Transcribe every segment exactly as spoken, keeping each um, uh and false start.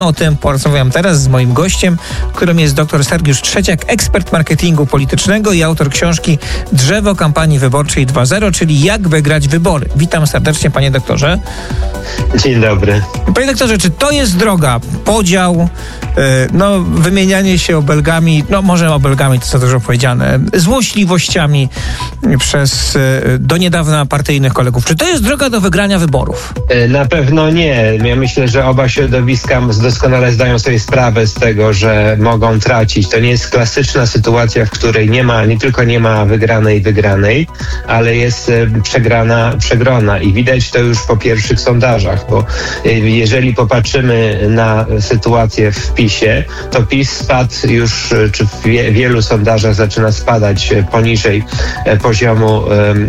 O tym porozmawiam teraz z moim gościem, którym jest dr Sergiusz Trzeciak, ekspert marketingu politycznego i autor książki Drzewo kampanii wyborczej dwa zero, czyli jak wygrać wybory. Witam serdecznie, panie doktorze. Dzień dobry. Panie doktorze, czy to jest droga? Podział, no wymienianie się obelgami, no może obelgami to za dużo powiedziane, złośliwościami przez do niedawna partyjnych kolegów. Czy to jest droga do wygrania wyborów? Na pewno nie. Ja myślę, że oba środowiska doskonale zdają sobie sprawę z tego, że mogą tracić. To nie jest klasyczna sytuacja, w której nie ma, nie tylko nie ma wygranej wygranej, ale jest przegrana przegrana i widać to już po pierwszych sondażach, bo jeżeli popatrzymy na sytuację w PiSie, to PiS spadł już, czy w wielu sondażach zaczyna spadać poniżej poziomu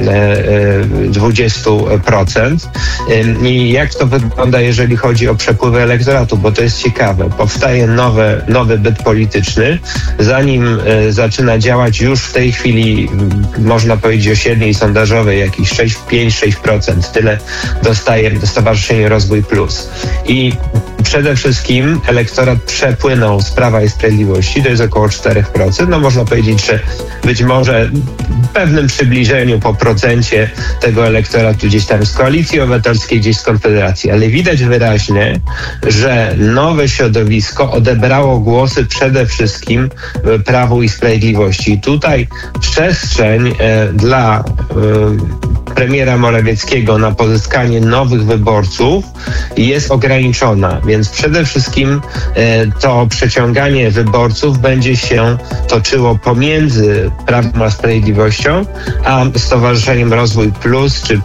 dwadzieścia procent. I jak to wygląda, jeżeli chodzi o przepływy elektoratu, bo to jest ciekawe. Powstaje nowe, nowy byt polityczny. Zanim zaczyna działać już w tej chwili, można powiedzieć o średniej sondażowej, jakieś sześć, pięć sześć procent. Tyle dostaje Stowarzyszenie Rozwój Plus. I przede wszystkim elektorat przepłynął z Prawa i Sprawiedliwości, to jest około cztery procent. No można powiedzieć, że być może w pewnym przybliżeniu po procencie tego elektoratu gdzieś tam z Koalicji Obywatelskiej, gdzieś z Konfederacji. Ale widać wyraźnie, że nowe środowisko odebrało głosy przede wszystkim Prawu i Sprawiedliwości. I tutaj przestrzeń e, dla e, premiera Morawieckiego na pozyskanie nowych wyborców jest ograniczona, więc przede wszystkim e, to przeciąganie wyborców będzie się toczyło pomiędzy Prawem a Sprawiedliwością a Stowarzyszeniem Rozwój Plus, czy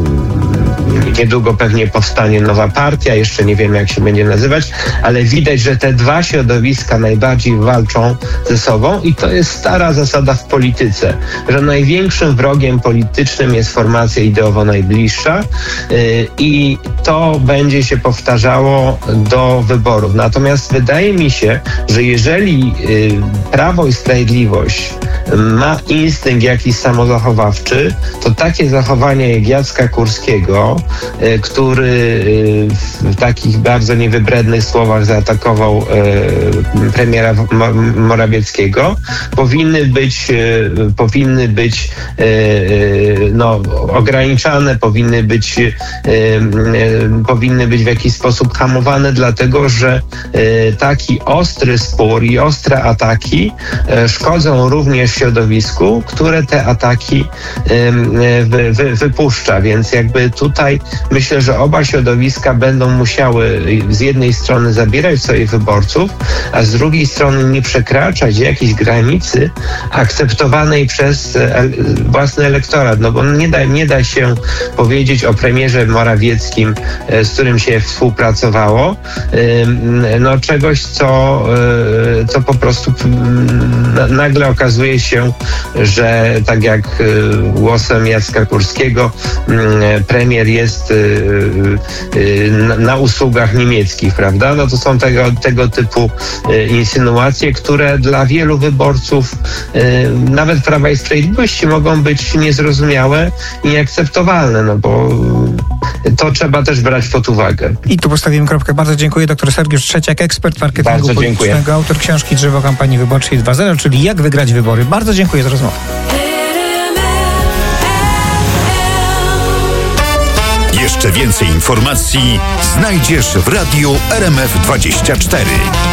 mm, niedługo pewnie powstanie nowa partia, jeszcze nie wiem jak się będzie nazywać, ale widać, że te dwa środowiska najbardziej walczą ze sobą i to jest stara zasada w polityce, że największym wrogiem politycznym jest formacja ideowo najbliższa yy, i to będzie się powtarzało do wyborów. Natomiast wydaje mi się, że jeżeli yy, Prawo i Sprawiedliwość ma instynkt jakiś samozachowawczy, to takie zachowanie jak Jacka Kurskiego, y, który y, w takich bardzo niewybrednych słowach zaatakował y, premiera Morawieckiego, powinny być, y, powinny być y, y, no, ograniczane, powinny być, y, y, powinny być w jakiś sposób hamowane, dlatego że y, taki ostry spór i ostre ataki y, szkodzą również środowisku, które te ataki y, wy, wy, wypuszcza, więc jakby tutaj myślę, że oba środowiska będą musiały z jednej strony zabierać swoich wyborców, a z drugiej strony nie przekraczać jakiejś granicy akceptowanej przez własny elektorat, no bo nie da, nie da się powiedzieć o premierze Morawieckim, z którym się współpracowało, no czegoś, co, co po prostu nagle okazuje się, że tak jak głosem Jacka Kurskiego premier jest na usługach niemieckich, prawda? No to są tego, tego typu insynuacje, które dla wielu wyborców nawet Prawa i Sprawiedliwości mogą być niezrozumiałe i nieakceptowalne, no bo to trzeba też brać pod uwagę. I tu postawimy kropkę. Bardzo dziękuję. Doktor Sergiusz Trzeciak, ekspert marketingu Bardzo politycznego, dziękuję. autor książki Drzewo kampanii wyborczej dwa zero, czyli jak wygrać wybory. Bardzo dziękuję za rozmowę. Jeszcze więcej informacji znajdziesz w Radiu R M F dwadzieścia cztery.